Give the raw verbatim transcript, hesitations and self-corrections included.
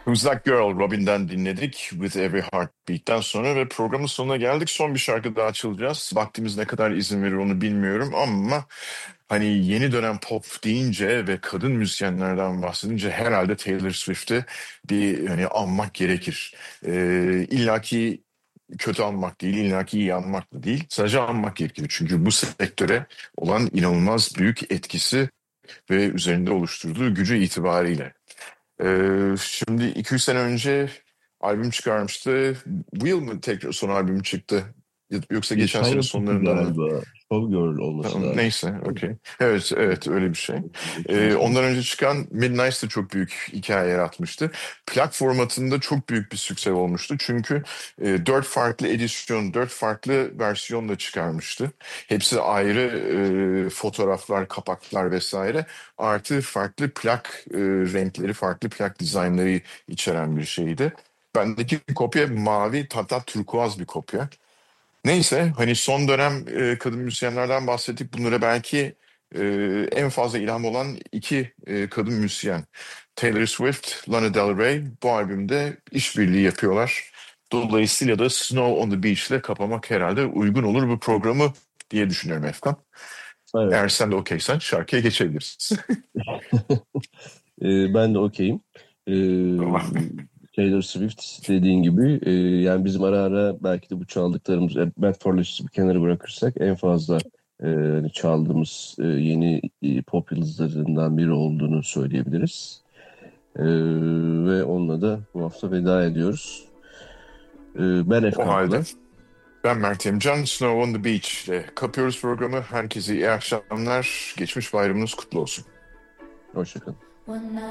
Who's That Girl Robin'den dinledik With Every Heartbeat'ten sonra ve programın sonuna geldik. Son bir şarkı daha çalacağız. Vaktimiz ne kadar izin verir onu bilmiyorum ama hani yeni dönem pop deyince ve kadın müzisyenlerden bahsedince herhalde Taylor Swift'i bir hani anmak gerekir. Ee, illaki kötü anmak değil, illaki iyi anmak da değil. Sadece anmak gerekir. Çünkü bu sektöre olan inanılmaz büyük etkisi ve üzerinde oluşturduğu gücü itibariyle. Ee, şimdi iki üç sene önce albüm çıkarmıştı. Bu yıl mı tekrar son albüm çıktı? Yoksa geçen Geçen sene yıl çıktı sonlarında mı? galiba. Showgirl olması Tamam, lazım. neyse, okey. Evet, evet öyle bir şey. Geçen Ee, sene. ondan önce çıkan Midnights de çok büyük hikaye yaratmıştı. Plak formatında çok büyük bir sükse olmuştu. Çünkü e, dört farklı edisyon, dört farklı versiyonla çıkarmıştı. Hepsi ayrı e, fotoğraflar, kapaklar vesaire. Artı farklı plak e, renkleri, farklı plak dizaynları içeren bir şeydi. Bendeki kopya mavi, hatta turkuaz bir kopya. Neyse hani son dönem e, kadın müzisyenlerden bahsettik. Bunlara belki e, en fazla ilham olan iki e, kadın müzisyen. Taylor Swift, Lana Del Rey bu albümde işbirliği yapıyorlar. Dolayısıyla da Snow on the Beach ile kapamak herhalde uygun olur bu programı diye düşünüyorum Efkan. Eğer Evet. sen de okeysen şarkıya geçebiliriz. Ee, ben de okeyim. Ee, Tamam. Taylor Swift dediğin gibi e, yani bizim ara ara belki de bu çaldıklarımız e, Bad for Lascies'i bir kenara bırakırsak en fazla e, hani çaldığımız e, yeni e, pop yıldızlarından biri olduğunu söyleyebiliriz. Ee, ve onunla da bu hafta veda ediyoruz. Ee, ben O Efkan halde Polat. ben Mert Emcan, Snow on the Beach ile kapıyoruz programı. Herkese iyi akşamlar. Geçmiş bayramınız kutlu olsun. Hoşçakalın.